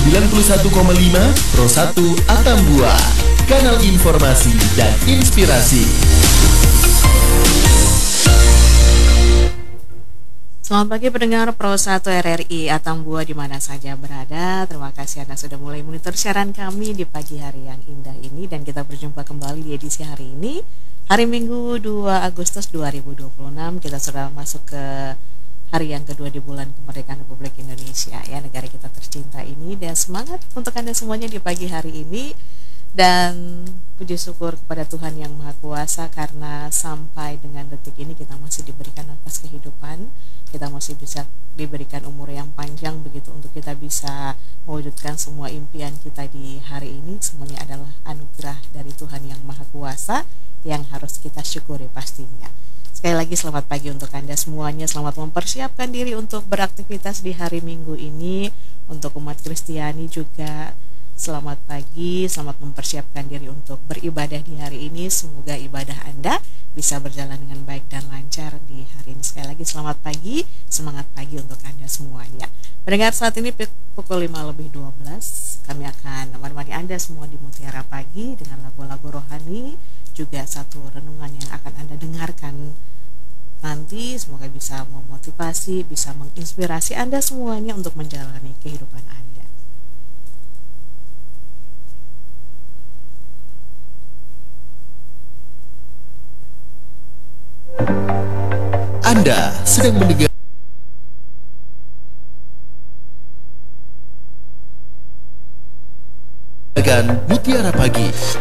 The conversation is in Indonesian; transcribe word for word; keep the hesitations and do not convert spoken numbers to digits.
sembilan puluh satu koma lima Pro satu Atambua, kanal informasi dan inspirasi. Selamat pagi pendengar Pro satu R R I Atambua di mana saja berada. Terima kasih Anda sudah mulai monitor siaran kami di pagi hari yang indah ini. Dan kita berjumpa kembali di edisi hari ini, hari Minggu dua Agustus dua ribu dua puluh enam. Kita sudah masuk ke hari yang kedua di bulan kemerdekaan Republik Indonesia, ya, negara kita tercinta ini. Dan semangat untuk Anda semuanya di pagi hari ini. Dan puji syukur kepada Tuhan Yang Maha Kuasa karena sampai dengan detik ini kita masih diberikan nafas kehidupan, kita masih bisa diberikan umur yang panjang begitu untuk kita bisa mewujudkan semua impian kita di hari ini. Semuanya adalah anugerah dari Tuhan Yang Maha Kuasa yang harus kita syukuri pastinya. Sekali lagi selamat pagi untuk Anda semuanya. Selamat mempersiapkan diri untuk beraktivitas di hari Minggu ini. Untuk umat Kristiani juga selamat pagi, selamat mempersiapkan diri untuk beribadah di hari ini. Semoga ibadah Anda bisa berjalan dengan baik dan lancar di hari ini. Sekali lagi selamat pagi, semangat pagi untuk Anda semuanya. Mendengar saat ini pukul lima lebih dua belas, kami akan menemani Anda semua di Mutiara Pagi dengan lagu-lagu rohani, juga satu renungan yang akan Anda dengarkan nanti. Semoga bisa memotivasi, bisa menginspirasi Anda semuanya untuk menjalani kehidupan Anda. Anda sedang mendengar Mutiara Pagi.